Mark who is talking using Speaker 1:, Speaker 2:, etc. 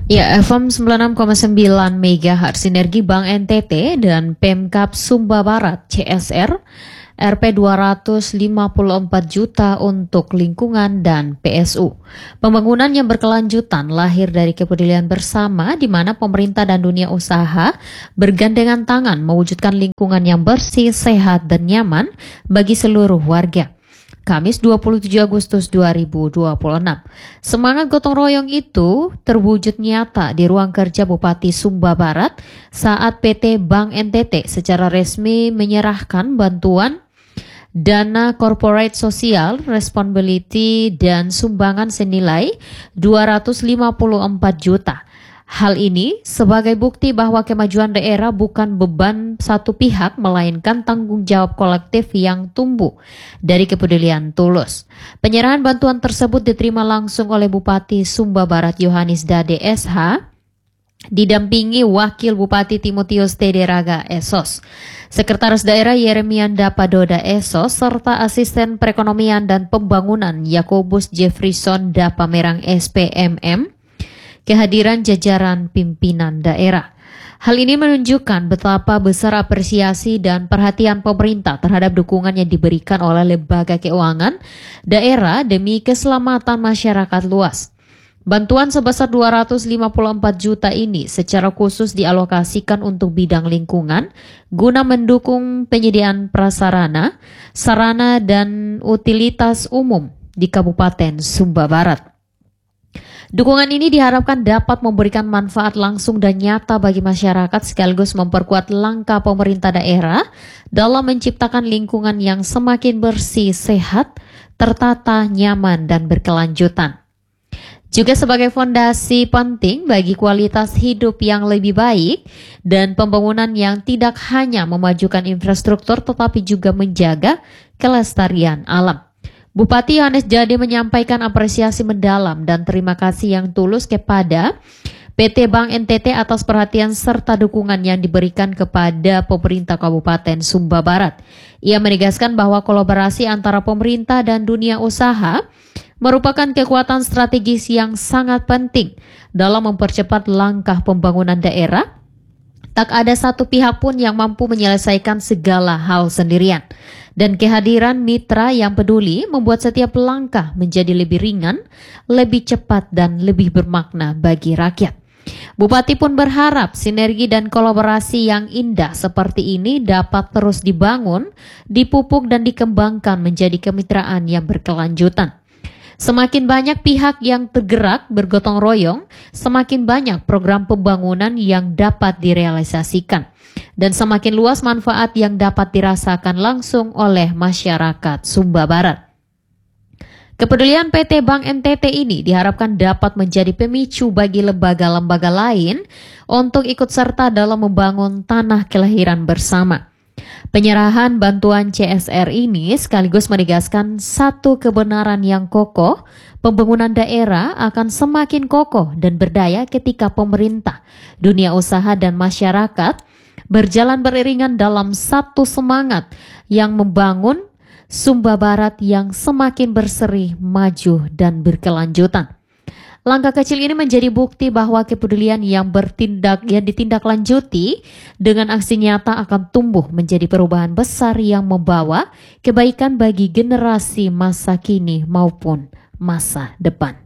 Speaker 1: Ya, FM 96,9 MHz Sinergi Bank NTT dan Pemkab Sumba Barat CSR Rp 254 juta untuk lingkungan dan PSU. Pembangunan yang berkelanjutan lahir dari kepedulian bersama di mana pemerintah dan dunia usaha bergandengan tangan mewujudkan lingkungan yang bersih, sehat, dan nyaman bagi seluruh warga. Kamis 27 Agustus 2026. Semangat gotong royong itu terwujud nyata di ruang kerja Bupati Sumba Barat saat PT Bank NTT secara resmi menyerahkan bantuan dana corporate social responsibility dan sumbangan senilai 254 juta. Hal ini sebagai bukti bahwa kemajuan daerah bukan beban satu pihak, melainkan tanggung jawab kolektif yang tumbuh dari kepedulian tulus. Penyerahan bantuan tersebut diterima langsung oleh Bupati Sumba Barat Yohanis Dade SH, didampingi Wakil Bupati Timotius Tederaga Esos, Sekretaris Daerah Yeremianda Padoda Esos, serta Asisten Perekonomian dan Pembangunan Yakobus Jefferson Dapamerang SPMM, kehadiran jajaran pimpinan daerah. Hal ini menunjukkan betapa besar apresiasi dan perhatian pemerintah terhadap dukungan yang diberikan oleh lembaga keuangan daerah demi keselamatan masyarakat luas. Bantuan sebesar 254 juta ini secara khusus dialokasikan untuk bidang lingkungan guna mendukung penyediaan prasarana, sarana dan utilitas umum di Kabupaten Sumba Barat. Dukungan ini diharapkan dapat memberikan manfaat langsung dan nyata bagi masyarakat sekaligus memperkuat langkah pemerintah daerah dalam menciptakan lingkungan yang semakin bersih, sehat, tertata, nyaman, dan berkelanjutan. Juga sebagai fondasi penting bagi kualitas hidup yang lebih baik dan pembangunan yang tidak hanya memajukan infrastruktur tetapi juga menjaga kelestarian alam. Bupati Yohanis Dade menyampaikan apresiasi mendalam dan terima kasih yang tulus kepada PT Bank NTT atas perhatian serta dukungan yang diberikan kepada pemerintah Kabupaten Sumba Barat. Ia menegaskan bahwa kolaborasi antara pemerintah dan dunia usaha merupakan kekuatan strategis yang sangat penting dalam mempercepat langkah pembangunan daerah. Tak ada satu pihak pun yang mampu menyelesaikan segala hal sendirian. Dan kehadiran mitra yang peduli membuat setiap langkah menjadi lebih ringan, lebih cepat, dan lebih bermakna bagi rakyat. Bupati pun berharap sinergi dan kolaborasi yang indah seperti ini dapat terus dibangun, dipupuk, dan dikembangkan menjadi kemitraan yang berkelanjutan. Semakin banyak pihak yang tergerak bergotong royong, semakin banyak program pembangunan yang dapat direalisasikan. Dan semakin luas manfaat yang dapat dirasakan langsung oleh masyarakat Sumba Barat. Kepedulian PT Bank NTT ini diharapkan dapat menjadi pemicu bagi lembaga-lembaga lain untuk ikut serta dalam membangun tanah kelahiran bersama. Penyerahan bantuan CSR ini sekaligus menegaskan satu kebenaran yang kokoh, pembangunan daerah akan semakin kokoh dan berdaya ketika pemerintah, dunia usaha, dan masyarakat berjalan beriringan dalam satu semangat yang membangun Sumba Barat yang semakin berseri, maju, dan berkelanjutan. Langkah kecil ini menjadi bukti bahwa kepedulian yang ditindaklanjuti dengan aksi nyata akan tumbuh menjadi perubahan besar yang membawa kebaikan bagi generasi masa kini maupun masa depan.